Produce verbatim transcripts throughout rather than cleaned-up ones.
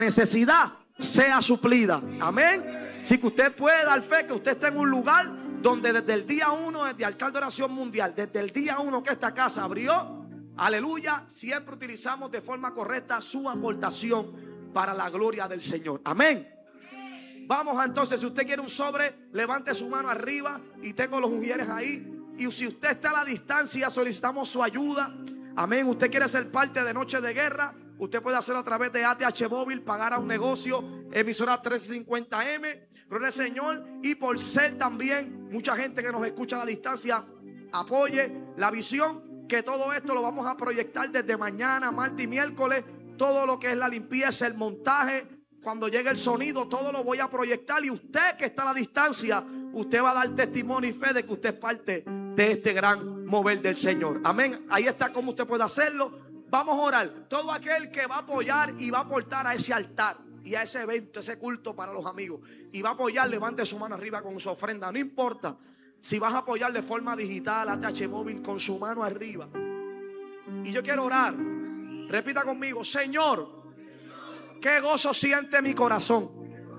necesidad sea suplida. Amén. Si que usted puede dar fe que usted está en un lugar donde desde el día uno, desde Altar de Oración Mundial, desde el día uno que esta casa abrió, aleluya, siempre utilizamos de forma correcta su aportación para la gloria del Señor. Amén. Vamos entonces, si usted quiere un sobre, levante su mano arriba y tengo los ujieres ahí. Y si usted está a la distancia, solicitamos su ayuda. Amén. Usted quiere ser parte de Noche de Guerra, usted puede hacerlo a través de A T H Móvil, pagar a un negocio, emisora trece cincuenta M. Gloria al Señor. Y por ser también, mucha gente que nos escucha a la distancia, apoye la visión, que todo esto lo vamos a proyectar desde mañana, martes y miércoles. Todo lo que es la limpieza, el montaje, cuando llegue el sonido, todo lo voy a proyectar. Y usted que está a la distancia, usted va a dar testimonio y fe de que usted es parte de este gran mover del Señor. Amén. Ahí está cómo usted puede hacerlo. Vamos a orar. Todo aquel que va a apoyar y va a aportar a ese altar y a ese evento, ese culto para los amigos, y va a apoyar, levante su mano arriba con su ofrenda. No importa si vas a apoyar de forma digital, A T H Móvil, con su mano arriba. Y yo quiero orar. Repita conmigo: Señor, qué gozo siente mi corazón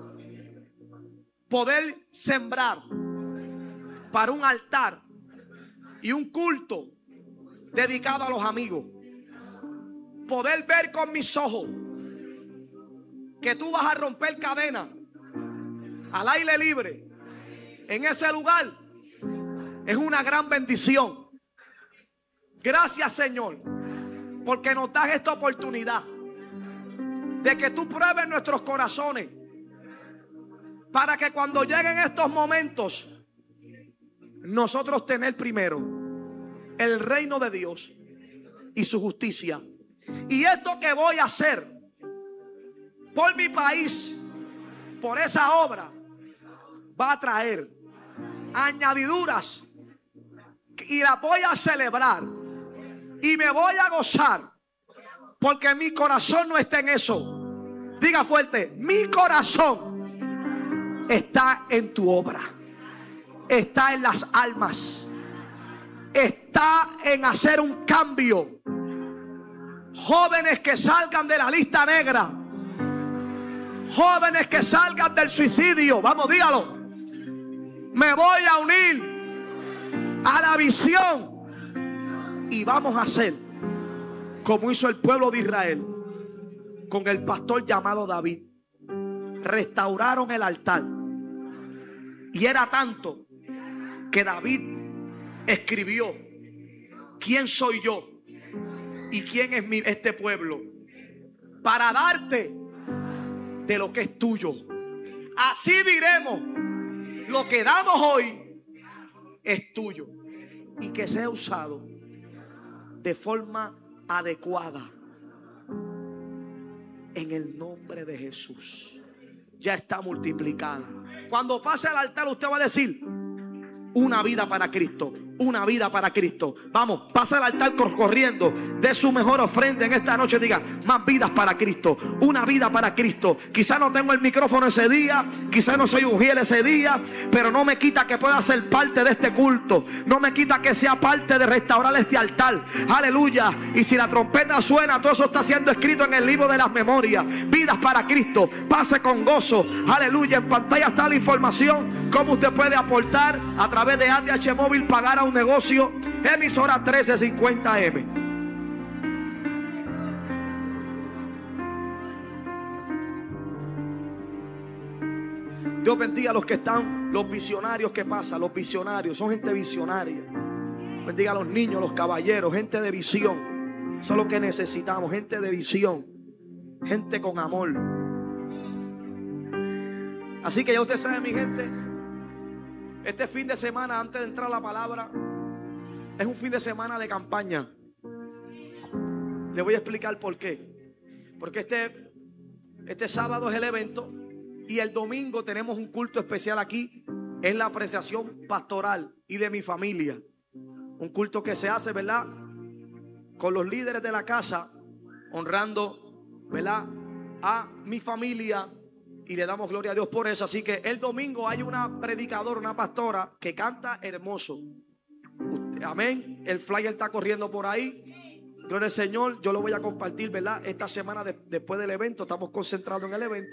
poder sembrar para un altar y un culto dedicado a los amigos. Poder ver con mis ojos que tú vas a romper cadenas al aire libre en ese lugar es una gran bendición. Gracias, Señor, porque nos das esta oportunidad de que tú pruebes nuestros corazones, para que cuando lleguen estos momentos, nosotros tener primero el reino de Dios y su justicia. Y esto que voy a hacer por mi país, por esa obra, va a traer añadiduras y las voy a celebrar y me voy a gozar, porque mi corazón no está en eso. Diga fuerte: mi corazón está en tu obra, está en las almas, está en hacer un cambio. Jóvenes que salgan de la lista negra, jóvenes que salgan del suicidio. Vamos, dígalo. Me voy a unir a la visión y vamos a hacer como hizo el pueblo de Israel con el pastor llamado David. Restauraron el altar, y era tanto que David escribió: ¿quién soy yo y quién es mi, este pueblo? Para darte de lo que es tuyo. Así diremos: lo que damos hoy es tuyo, y que sea usado de forma adecuada en el nombre de Jesús. Ya está multiplicada. Cuando pase al altar, usted va a decir: una vida para Cristo, una vida para Cristo. Vamos, pasa al altar corriendo, de su mejor ofrenda en esta noche. Diga: más vidas para Cristo, una vida para Cristo. Quizá no tengo el micrófono ese día, quizá no soy ungido ese día, pero no me quita que pueda ser parte de este culto. No me quita que sea parte de restaurar este altar. Aleluya. Y si la trompeta suena, todo eso está siendo escrito en el libro de las memorias. Vidas para Cristo. Pase con gozo. Aleluya. En pantalla está la información, cómo usted puede aportar a través de A T H Móvil, pagar a un negocio, emisora trece cincuenta M. Dios bendiga a los que están, los visionarios que pasan, los visionarios, son gente visionaria. Bendiga a los niños, los caballeros, gente de visión. Eso es lo que necesitamos, gente de visión, gente con amor. Así que ya usted sabe, mi gente, este fin de semana, antes de entrar a la palabra, es un fin de semana de campaña. Le voy a explicar por qué. Porque este, este sábado es el evento, y el domingo tenemos un culto especial aquí. Es la apreciación pastoral y de mi familia. Un culto que se hace, ¿verdad?, con los líderes de la casa, honrando, ¿verdad?, a mi familia. Y le damos gloria a Dios por eso. Así que el domingo hay una predicadora, una pastora que canta hermoso. Usted, amén. El flyer está corriendo por ahí. Gloria al Señor. Yo lo voy a compartir, ¿verdad? Esta semana de- después del evento. Estamos concentrados en el evento.